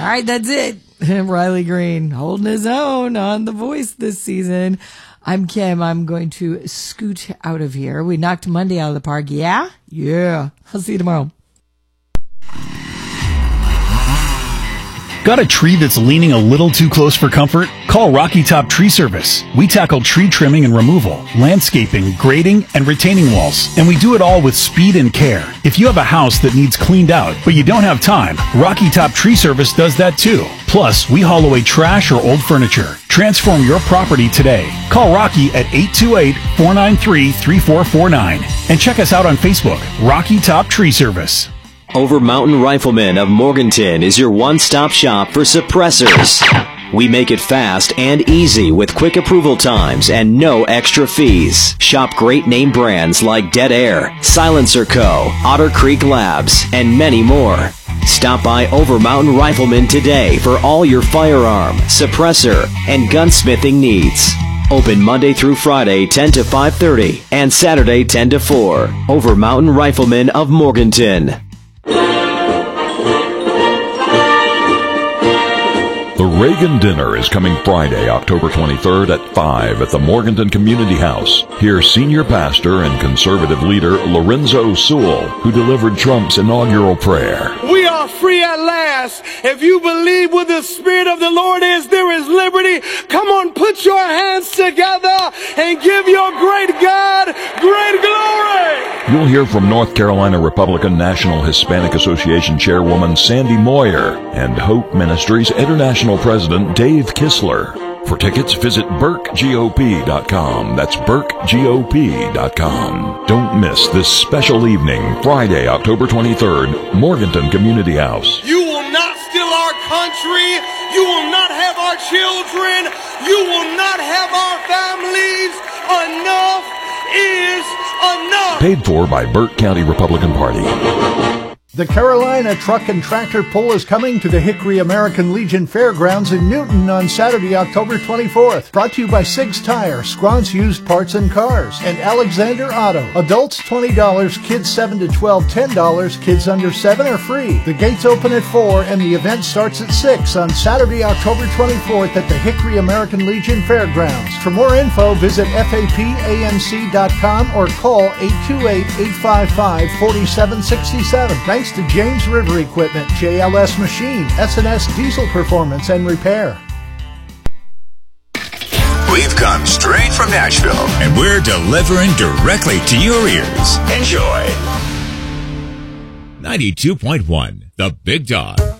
right, that's it. Riley Green holding his own on The Voice this season. I'm Kim. I'm going to scoot out of here. We knocked Monday out of the park. Yeah? Yeah. I'll see you tomorrow. Got a tree that's leaning a little too close for comfort? Call Rocky Top Tree Service. We tackle tree trimming and removal, landscaping, grading, and retaining walls. And we do it all with speed and care. If you have a house that needs cleaned out, but you don't have time, Rocky Top Tree Service does that too. Plus, we haul away trash or old furniture. Transform your property today. Call Rocky at 828-493-3449. And check us out on Facebook, Rocky Top Tree Service. Over Mountain Rifleman of Morganton is your one-stop shop for suppressors. We make it fast and easy with quick approval times and no extra fees. Shop great name brands like Dead Air, Silencer Co., Otter Creek Labs, and many more. Stop by Over Mountain Rifleman today for all your firearm, suppressor, and gunsmithing needs. Open Monday through Friday 10 to 5:30 and Saturday 10 to 4. Over Mountain Rifleman of Morganton. The Reagan Dinner is coming Friday, October 23rd at 5 at the Morganton Community House. Hear Senior Pastor and Conservative Leader Lorenzo Sewell, who delivered Trump's inaugural prayer. We are free at last. If you believe where the Spirit of the Lord is, there is liberty. Come on, put your hands together and give your great God great glory. You'll hear from North Carolina Republican National Hispanic Association Chairwoman Sandy Moyer and Hope Ministries International President Dave Kistler. For tickets, visit BurkeGOP.com. That's BurkeGOP.com. Don't miss this special evening, Friday, October 23rd, Morganton Community House. You will not steal our country. You will not have our children. You will not have our families. Enough is enough. Paid for by Burke County Republican Party. The Carolina Truck and Tractor Pull is coming to the Hickory American Legion Fairgrounds in Newton on Saturday, October 24th. Brought to you by Sig's Tire, Scronce Used Parts and Cars, and Alexander Auto. Adults $20, kids 7 to 12 $10, kids under 7 are free. The gates open at 4 and the event starts at 6 on Saturday, October 24th at the Hickory American Legion Fairgrounds. For more info, visit FAPAMC.com or call 828-855-4767. Thanks to James River Equipment, JLS Machine, S&S Diesel Performance and Repair. We've come straight from Nashville, and we're delivering directly to your ears. Enjoy. 92.1, The Big Dog.